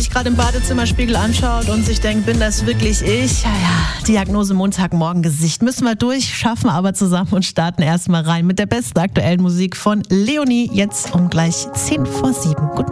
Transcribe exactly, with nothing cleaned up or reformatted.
sich gerade im Badezimmerspiegel anschaut und sich denkt, bin das wirklich ich? Ja, ja, Diagnose Montagmorgen Gesicht. Müssen wir durch, schaffen wir aber zusammen und starten erstmal rein mit der besten aktuellen Musik von Leonie. Jetzt um gleich zehn vor sieben. Guten